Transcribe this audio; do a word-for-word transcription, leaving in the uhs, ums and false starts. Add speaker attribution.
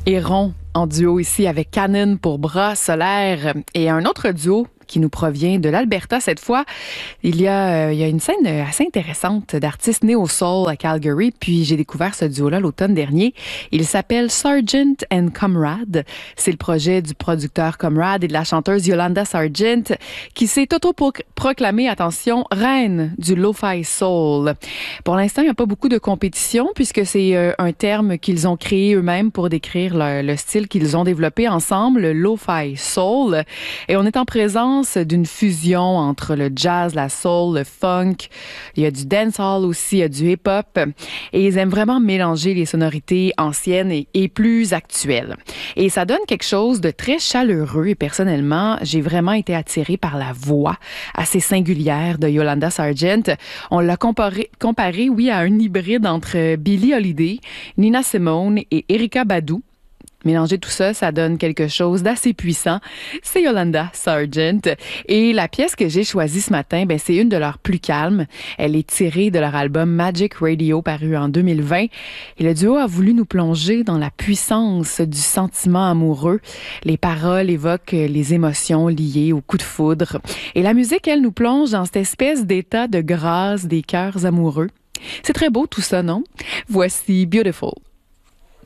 Speaker 1: Héron en duo ici avec Cannon pour Bras solaire et un autre duo qui nous provient de l'Alberta cette fois. Il y a, euh, il y a une scène assez intéressante d'artistes nés au soul à Calgary, puis j'ai découvert ce duo-là l'automne dernier. Il s'appelle Sargent and Comrade. C'est le projet du producteur Comrade et de la chanteuse Yolanda Sargent qui s'est auto-proclamée, attention, reine du lo-fi soul. Pour l'instant, il n'y a pas beaucoup de compétition puisque c'est euh, un terme qu'ils ont créé eux-mêmes pour décrire le, le style qu'ils ont développé ensemble, le lo-fi soul. Et on est en présence d'une fusion entre le jazz, la soul, le funk. Il y a du dancehall aussi, il y a du hip-hop. Et ils aiment vraiment mélanger les sonorités anciennes et, et plus actuelles. Et ça donne quelque chose de très chaleureux. Et personnellement, j'ai vraiment été attirée par la voix assez singulière de Yolanda Sargent. On l'a comparé, comparé, oui, à un hybride entre Billie Holiday, Nina Simone et Erykah Badu. Mélanger tout ça, ça donne quelque chose d'assez puissant. C'est Yolanda Sargent. Et la pièce que j'ai choisie ce matin, ben, c'est une de leurs plus calmes. Elle est tirée de leur album Magic Radio, paru en deux mille vingt. Et le duo a voulu nous plonger dans la puissance du sentiment amoureux. Les paroles évoquent les émotions liées au coup de foudre. Et la musique, elle, nous plonge dans cette espèce d'état de grâce des cœurs amoureux. C'est très beau tout ça, non? Voici Beautiful.